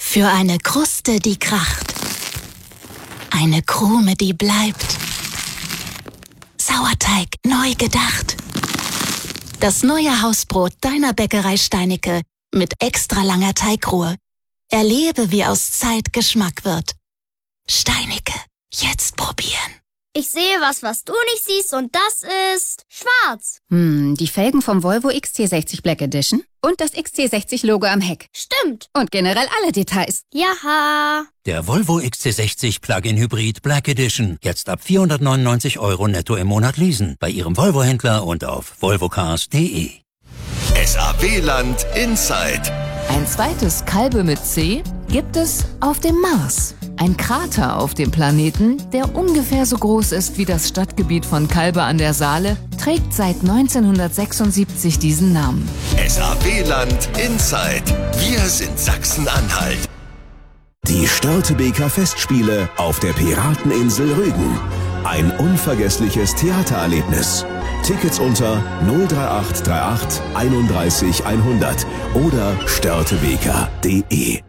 Für eine Kruste, die kracht. Eine Krume, die bleibt. Sauerteig neu gedacht. Das neue Hausbrot deiner Bäckerei Steinicke mit extra langer Teigruhe. Erlebe, wie aus Zeit Geschmack wird. Steinicke, jetzt probieren. Ich sehe was du nicht siehst, und das ist schwarz. Die Felgen vom Volvo XC60 Black Edition und das XC60-Logo am Heck. Stimmt. Und generell alle Details. Jaha. Der Volvo XC60 Plug-in Hybrid Black Edition. Jetzt ab 499 € netto im Monat leasen. Bei Ihrem Volvo-Händler und auf volvocars.de. SAW-Land Inside. Ein zweites Kalbe mit C gibt es auf dem Mars. Ein Krater auf dem Planeten, der ungefähr so groß ist wie das Stadtgebiet von Kalbe an der Saale, trägt seit 1976 diesen Namen. SAW-Land Inside. Wir sind Sachsen-Anhalt. Die Störtebeker Festspiele auf der Pirateninsel Rügen. Ein unvergessliches Theatererlebnis. Tickets unter 03838 31 100 oder störtebeker.de.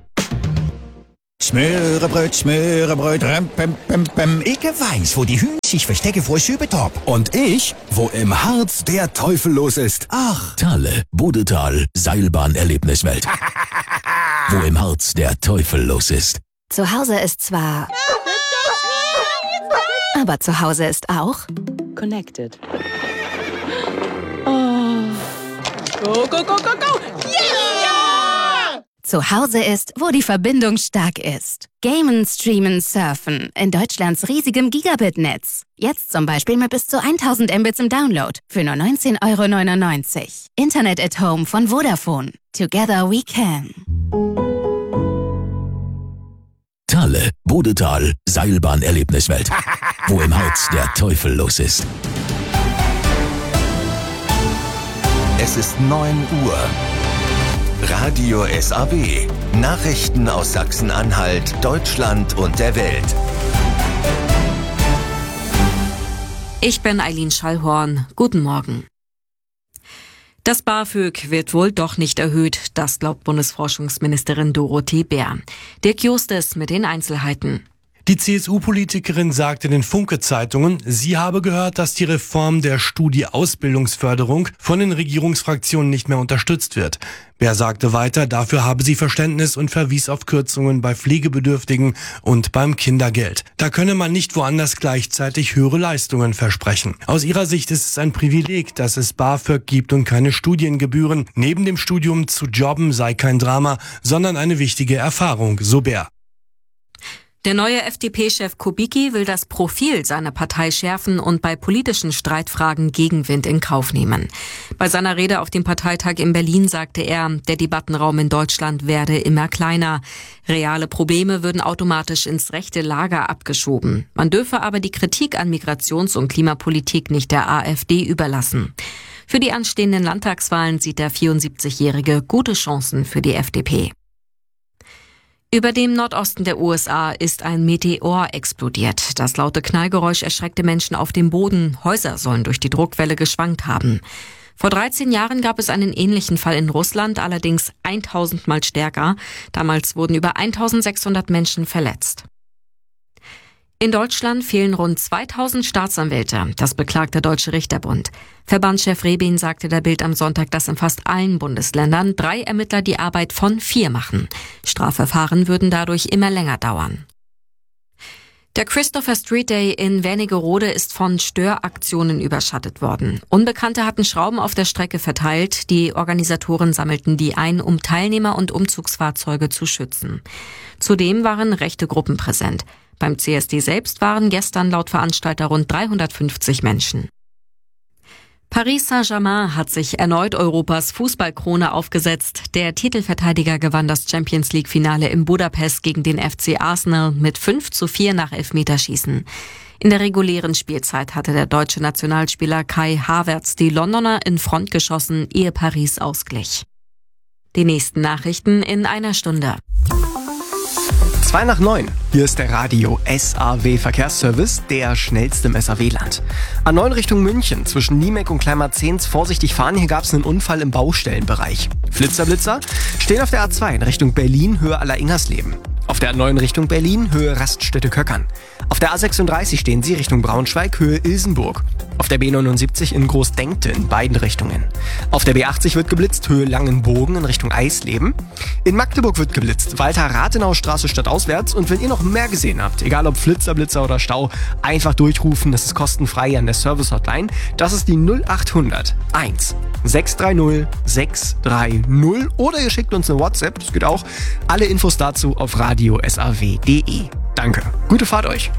Smörebröt, Ich weiß, wo die Hühner sich verstecken vor Sübetop. Und ich, wo im Harz der Teufel los ist. Ach. Thale, Bodetal, Seilbahn-Erlebniswelt. Wo im Harz der Teufel los ist. Zu Hause ist zwar... aber zu Hause ist auch... Connected. Go, go, go, go, go! Yeah! Zu Hause ist, wo die Verbindung stark ist. Gamen, Streamen, Surfen in Deutschlands riesigem Gigabit-Netz. Jetzt zum Beispiel mit bis zu 1000 Mbits im Download für nur 19,99 €. Internet at Home von Vodafone. Together we can. Thale, Bodetal, Seilbahn-Erlebniswelt. Wo im Harz der Teufel los ist. Es ist 9 Uhr. Radio SAW. Nachrichten aus Sachsen-Anhalt, Deutschland und der Welt. Ich bin Eileen Schallhorn. Guten Morgen. Das BAföG wird wohl doch nicht erhöht, das glaubt Bundesforschungsministerin Dorothee Bär. Dirk Justes mit den Einzelheiten. Die CSU-Politikerin sagte den Funke-Zeitungen, sie habe gehört, dass die Reform der Studie-Ausbildungsförderung von den Regierungsfraktionen nicht mehr unterstützt wird. Bär sagte weiter, dafür habe sie Verständnis und verwies auf Kürzungen bei Pflegebedürftigen und beim Kindergeld. Da könne man nicht woanders gleichzeitig höhere Leistungen versprechen. Aus ihrer Sicht ist es ein Privileg, dass es BAföG gibt und keine Studiengebühren. Neben dem Studium zu jobben sei kein Drama, sondern eine wichtige Erfahrung, so Bär. Der neue FDP-Chef Kubicki will das Profil seiner Partei schärfen und bei politischen Streitfragen Gegenwind in Kauf nehmen. Bei seiner Rede auf dem Parteitag in Berlin sagte er, der Debattenraum in Deutschland werde immer kleiner. Reale Probleme würden automatisch ins rechte Lager abgeschoben. Man dürfe aber die Kritik an Migrations- und Klimapolitik nicht der AfD überlassen. Für die anstehenden Landtagswahlen sieht der 74-Jährige gute Chancen für die FDP. Über dem Nordosten der USA ist ein Meteor explodiert. Das laute Knallgeräusch erschreckte Menschen auf dem Boden. Häuser sollen durch die Druckwelle geschwankt haben. Vor 13 Jahren gab es einen ähnlichen Fall in Russland, allerdings 1000 Mal stärker. Damals wurden über 1600 Menschen verletzt. In Deutschland fehlen rund 2000 Staatsanwälte. Das beklagt der Deutsche Richterbund. Verbandschef Rebin sagte der Bild am Sonntag, dass in fast allen Bundesländern 3 Ermittler die Arbeit von 4 machen. Strafverfahren würden dadurch immer länger dauern. Der Christopher Street Day in Wernigerode ist von Störaktionen überschattet worden. Unbekannte hatten Schrauben auf der Strecke verteilt. Die Organisatoren sammelten die ein, um Teilnehmer und Umzugsfahrzeuge zu schützen. Zudem waren rechte Gruppen präsent. Beim CSD selbst waren gestern laut Veranstalter rund 350 Menschen. Paris Saint-Germain hat sich erneut Europas Fußballkrone aufgesetzt. Der Titelverteidiger gewann das Champions-League-Finale in Budapest gegen den FC Arsenal mit 5:4 nach Elfmeterschießen. In der regulären Spielzeit hatte der deutsche Nationalspieler Kai Havertz die Londoner in Front geschossen, ehe Paris ausglich. Die nächsten Nachrichten in einer Stunde. 8:02. Hier ist der Radio SAW Verkehrsservice, der schnellste im SAW-Land. A9 Richtung München, zwischen Niemek und Kleinmarzehns vorsichtig fahren. Hier gab es einen Unfall im Baustellenbereich. Flitzer stehen auf der A2 in Richtung Berlin, Höhe Aller-Ingersleben. Auf der A9 Richtung Berlin, Höhe Raststätte-Köckern. Auf der A36 stehen Sie Richtung Braunschweig, Höhe Ilsenburg. Auf der B79 in Großdenkte in beiden Richtungen. Auf der B80 wird geblitzt, Höhe Langenbogen in Richtung Eisleben. In Magdeburg wird geblitzt, Walter-Rathenau-Straße stadtauswärts. Und wenn ihr noch mehr gesehen habt, egal ob Flitzer, Blitzer oder Stau, einfach durchrufen, das ist kostenfrei an der Service-Hotline. Das ist die 0800 1 630 630 oder ihr schickt uns eine WhatsApp, das geht auch. Alle Infos dazu auf radiosaw.de. Danke, gute Fahrt euch.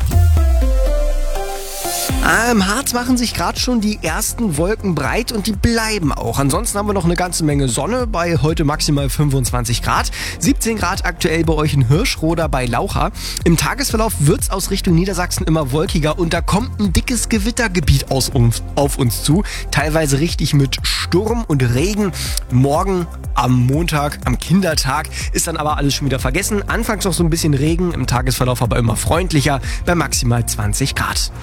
Im Harz machen sich gerade schon die ersten Wolken breit und die bleiben auch. Ansonsten haben wir noch eine ganze Menge Sonne bei heute maximal 25 Grad. 17 Grad aktuell bei euch in Hirschroda bei Laucha. Im Tagesverlauf wird's aus Richtung Niedersachsen immer wolkiger und da kommt ein dickes Gewittergebiet auf uns zu. Teilweise richtig mit Sturm und Regen. Morgen am Montag, am Kindertag, ist dann aber alles schon wieder vergessen. Anfangs noch so ein bisschen Regen, im Tagesverlauf aber immer freundlicher bei maximal 20 Grad.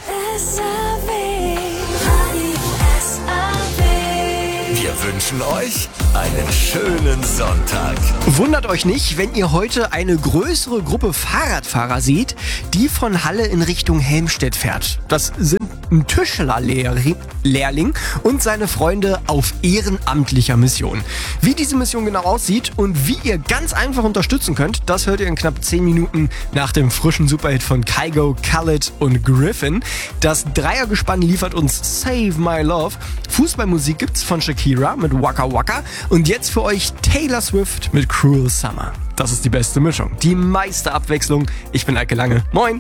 Wir wünschen euch einen schönen Sonntag. Wundert euch nicht, wenn ihr heute eine größere Gruppe Fahrradfahrer seht, die von Halle in Richtung Helmstedt fährt. Das sind ein Tischlerlehrling und seine Freunde auf ehrenamtlicher Mission. Wie diese Mission genau aussieht und wie ihr ganz einfach unterstützen könnt, das hört ihr in knapp 10 Minuten nach dem frischen Superhit von Kygo, Khaled und Griffin. Das Dreiergespann liefert uns Save My Love. Fußballmusik gibt's von Shakira mit Waka Waka und jetzt für euch Taylor Swift mit Cruel Summer. Das ist die beste Mischung, die meiste Abwechslung. Ich bin Eike Lange. Moin!